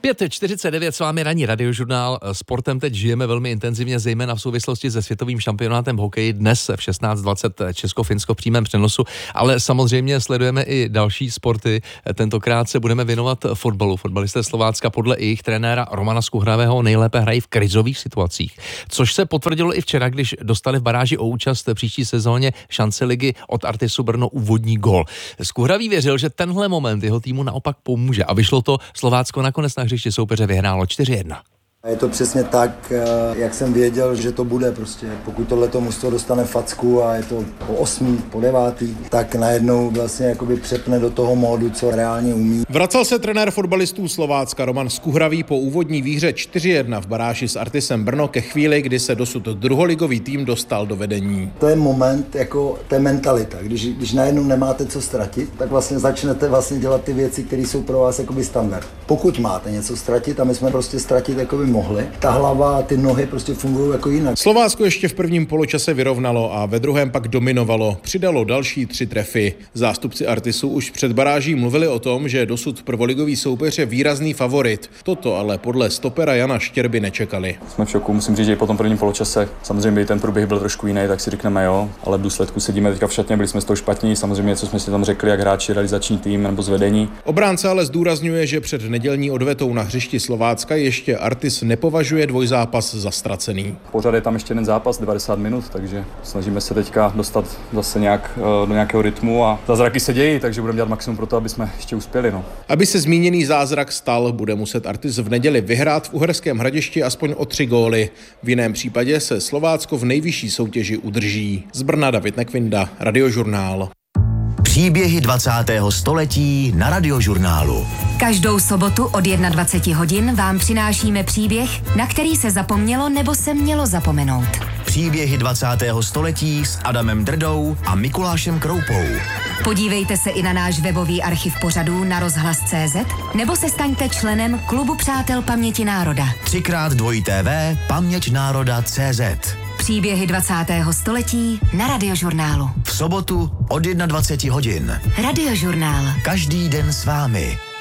5:49 s vámi ranní radiožurnál. Sportem teď žijeme velmi intenzivně, zejména v souvislosti se světovým šampionátem v hokeji. Dnes v 16:20 Česko-Finsko v přímém přenosu, ale samozřejmě sledujeme i další sporty. Tentokrát se budeme věnovat fotbalu. Fotbalisté Slovácka podle jejich trenéra Romana Skuhravého nejlépe hrají v krizových situacích, což se potvrdilo i včera, když dostali v baráži o účast v příští sezóně šance ligy od Artisu Brno úvodní gól. Skuhravý věřil, že tenhle moment jeho týmu naopak pomůže a vyšlo to. Slovácko nakonec na hřišti soupeře vyhrálo 4-1. Je to přesně tak, jak jsem věděl, že to bude prostě. Pokud tohleto mužstvo dostane facku a je to po 8, po 9, tak najednou vlastně jakoby přepne do toho módu, co reálně umí. Vracel se trenér fotbalistů Slovácka Roman Skuhravý po úvodní výhře 4-1 v baráži s Artisem Brno ke chvíli, kdy se dosud druholigový tým dostal do vedení. To je moment, jako to je mentalita. Když najednou nemáte co ztratit, tak vlastně začnete vlastně dělat ty věci, které jsou pro vás jakoby standard. Pokud máte něco ztratit, a my jsme prostě ztratit jakoby mohli, ta hlava a ty nohy prostě fungují jako jinak. Slovácko ještě v prvním poločase vyrovnalo a ve druhém pak dominovalo. Přidalo další 3 trefy. Zástupci Artisu už před baráží mluvili o tom, že dosud prvoligový soupeř je výrazný favorit. Toto ale podle stopera Jana Štěrby nečekali. Jsme v šoku, musím říct, že po tom prvním poločase samozřejmě ten průběh byl trošku jiný, tak si řekneme jo, ale v důsledku sedíme teďka v šatně, byli jsme z toho špatní, samozřejmě co jsme si tam řekli, jak hráči, realizační tým nebo zvedení. Obránce ale zdůrazňuje, že před nedělní odvetou na hřišti Slovácka ještě Artis nepovažuje dvojzápas za ztracený. Pořád je tam ještě jeden zápas, 90 minut, takže snažíme se teďka dostat zase nějak do nějakého rytmu a zázraky se dějí, takže budeme dělat maximum pro to, aby jsme ještě uspěli. Aby se zmíněný zázrak stal, bude muset Artis v neděli vyhrát v Uherském Hradišti aspoň o 3 góly. V jiném případě se Slovácko v nejvyšší soutěži udrží. Z Brna David Nekvinda, Radiožurnál. Příběhy 20. století na Radiožurnálu. Každou sobotu od 21 hodin vám přinášíme příběh, na který se zapomnělo nebo se mělo zapomenout. Příběhy 20. století s Adamem Drdou a Mikulášem Kroupou. Podívejte se i na náš webový archiv pořadů na rozhlas.cz nebo se staňte členem Klubu přátel paměti národa. 3x2 paměťnároda.cz. Příběhy 20. století na Radiožurnálu. V sobotu od 21 hodin. Radiožurnál. Každý den s vámi.